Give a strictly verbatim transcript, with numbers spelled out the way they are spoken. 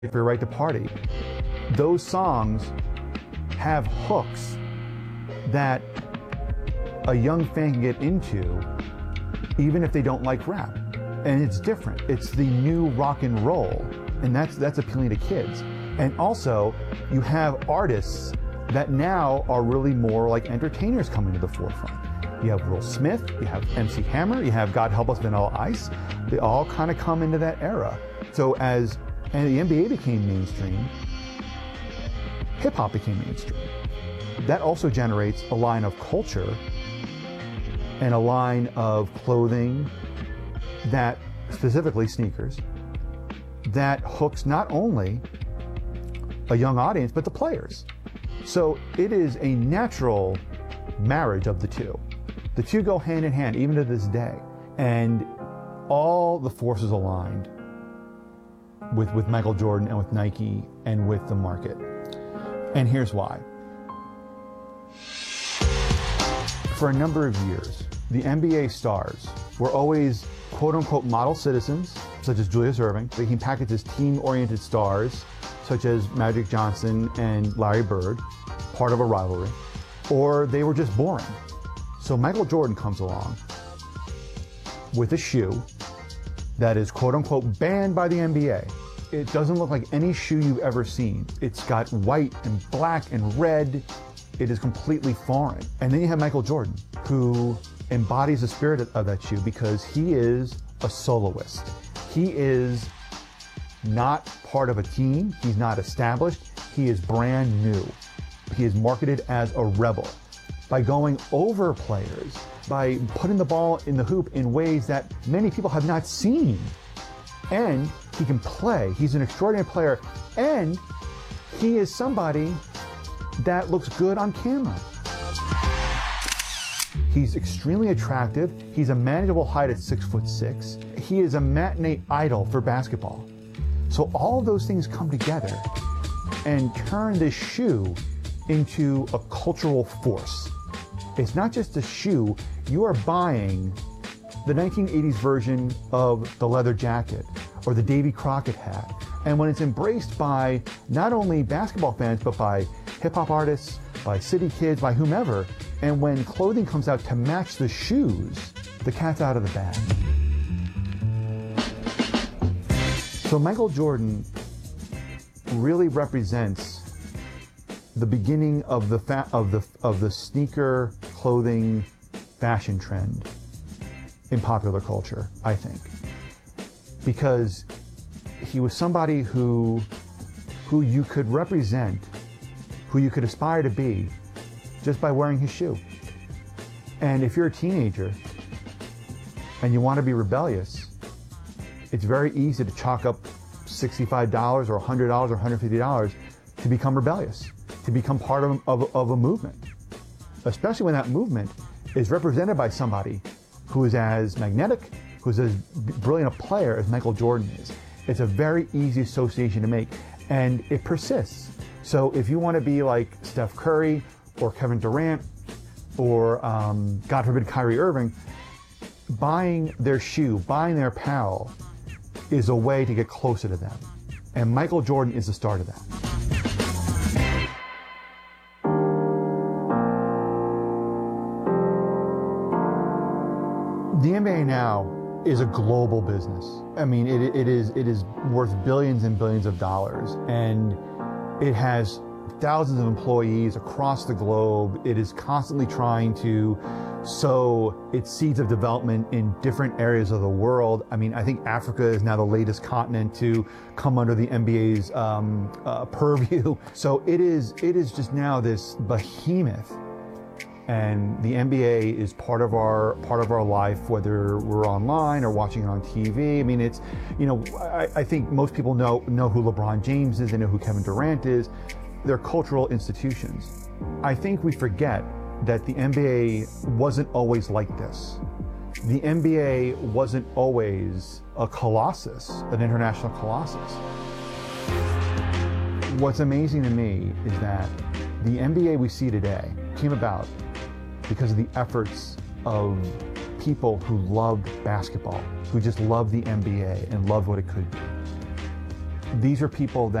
For Your Right to Party. Those songs have hooks that a young fan can get into even if they don't like rap. And it's different. It's the new rock and roll, and that's that's appealing to kids. And also, you have artists that now are really more like entertainers coming to the forefront. You have Will Smith, you have M C Hammer, you have, God help us, Vanilla Ice. They all kind of come into that era. So as and the N B A became mainstream, hip-hop became mainstream. That also generates a line of culture and a line of clothing that, specifically sneakers, that hooks not only a young audience, but the players. So it is a natural marriage of the two. The two go hand in hand, even to this day. And all the forces aligned with, with Michael Jordan and with Nike and with the market. And here's why. For a number of years, the N B A stars were always quote-unquote model citizens, such as Julius Erving. They can package as team-oriented stars, such as Magic Johnson and Larry Bird, part of a rivalry. Or they were just boring. So Michael Jordan comes along with a shoe that is quote-unquote banned by the N B A. It doesn't look like any shoe you've ever seen. It's got white and black and red. It is completely foreign. And then you have Michael Jordan, who embodies the spirit of that shoe because he is a soloist. He is not part of a team. He's not established. He is brand new. He is marketed as a rebel. By going over players, by putting the ball in the hoop in ways that many people have not seen. And he can play. He's an extraordinary player. And he is somebody that looks good on camera. He's extremely attractive. He's a manageable height at six foot six. He is a matinee idol for basketball. So all of those things come together and turn this shoe into a cultural force. It's not just a shoe. You are buying the nineteen eighties version of the leather jacket or the Davy Crockett hat. And when it's embraced by not only basketball fans, but by hip-hop artists, by city kids, by whomever, and when clothing comes out to match the shoes, the cat's out of the bag. So Michael Jordan really represents the beginning of the fa of the of the sneaker clothing fashion trend in popular culture, I think, because he was somebody who who you could represent, who you could aspire to be, just by wearing his shoe. And if you're a teenager and you want to be rebellious, it's very easy to chalk up sixty-five dollars or one hundred dollars or one hundred fifty dollars to become rebellious, to become part of, of, of a movement, especially when that movement is represented by somebody who is as magnetic, who's as brilliant a player as Michael Jordan is. It's a very easy association to make, and it persists. So if you want to be like Steph Curry or Kevin Durant or, um, God forbid, Kyrie Irving, buying their shoe, buying their apparel is a way to get closer to them. And Michael Jordan is the start of that. The N B A now is a global business. I mean, it, it is it is worth billions and billions of dollars, and it has thousands of employees across the globe. It is constantly trying to sow its seeds of development in different areas of the world. I mean, I think Africa is now the latest continent to come under the N B A's um, uh, purview. So it is it is just now this behemoth. And the N B A is part of our part of our life, whether we're online or watching it on T V. I mean, it's, you know, I, I think most people know know who LeBron James is, they know who Kevin Durant is. They're cultural institutions. I think we forget that the N B A wasn't always like this. The N B A wasn't always a colossus, an international colossus. What's amazing to me is that the N B A we see today came about because of the efforts of people who loved basketball, who just loved the N B A and loved what it could be. these are people